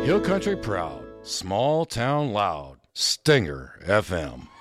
Hill Country proud, small town loud, Stinger FM.